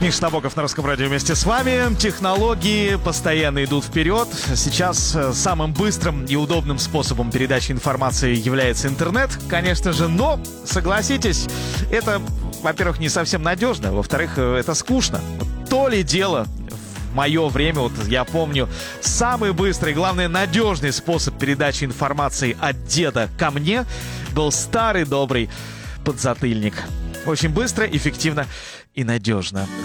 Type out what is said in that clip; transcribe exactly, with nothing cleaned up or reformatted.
Миша Табоков на Русском радио вместе с вами. Технологии постоянно идут вперед. Сейчас самым быстрым и удобным способом передачи информации является интернет, конечно же, но, согласитесь, это, во-первых, не совсем надежно, во-вторых, это скучно. То ли дело в мое время, вот я помню, самый быстрый, главное, надежный способ передачи информации от деда ко мне был старый добрый подзатыльник. Очень быстро, эффективно и надежно.